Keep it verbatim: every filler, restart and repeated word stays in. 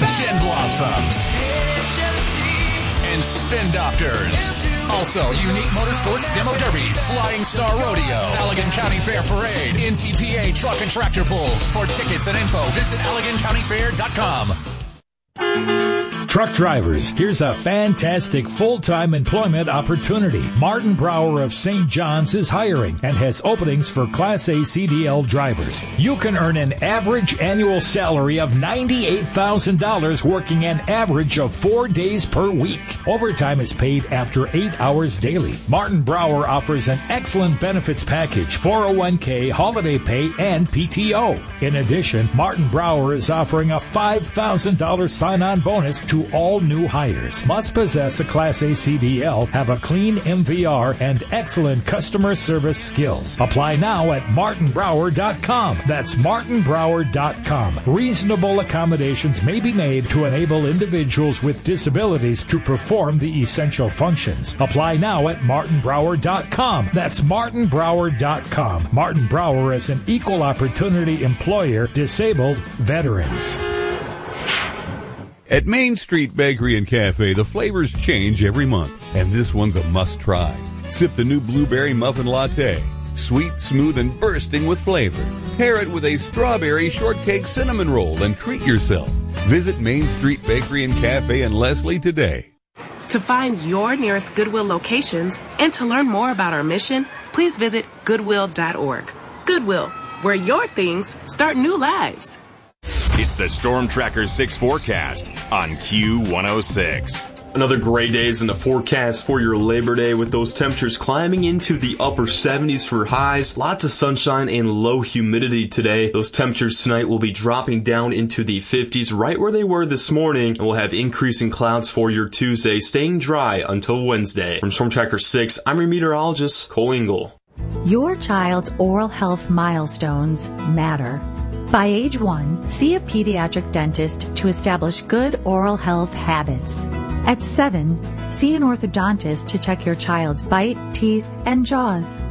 Gin Blossoms, and Spin Doctors. Also, unique motorsports demo derbies, Flying Star Rodeo, Allegan County Fair Parade, N T P A truck and tractor pulls. For tickets and info, visit Allegan County Fair dot com. Truck drivers, here's a fantastic full-time employment opportunity. Martin Brower of Saint John's is hiring and has openings for Class A C D L drivers. You can earn an average annual salary of ninety-eight thousand dollars working an average of four days per week. Overtime is paid after eight hours daily. Martin Brower offers an excellent benefits package, four oh one k, holiday pay, and P T O. In addition, Martin Brower is offering a five thousand dollars sign-on bonus to all new hires. Must possess a Class A C D L, have a clean M V R, and excellent customer service skills. Apply now at martin brower dot com. That's martin brower dot com. Reasonable accommodations may be made to enable individuals with disabilities to perform the essential functions. Apply now at martin brower dot com. That's martin brower dot com. Martin Brower is an equal opportunity employer, disabled veterans. At Main Street Bakery and Cafe, the flavors change every month, and this one's a must-try. Sip the new blueberry muffin latte. Sweet, smooth, and bursting with flavor. Pair it with a strawberry shortcake cinnamon roll and treat yourself. Visit Main Street Bakery and Cafe in Leslie today. To find your nearest Goodwill locations and to learn more about our mission, please visit goodwill dot org. Goodwill, where your things start new lives. It's the Storm Tracker six forecast on Q one oh six. Another gray days in the forecast for your Labor Day, with those temperatures climbing into the upper seventies for highs. Lots of sunshine and low humidity today. Those temperatures tonight will be dropping down into the fifties, right where they were this morning, and we'll have increasing clouds for your Tuesday, staying dry until Wednesday. From Storm Tracker six, I'm your meteorologist, Cole Engel. Your child's oral health milestones matter. By age one, see a pediatric dentist to establish good oral health habits. At seven, see an orthodontist to check your child's bite, teeth, and jaws.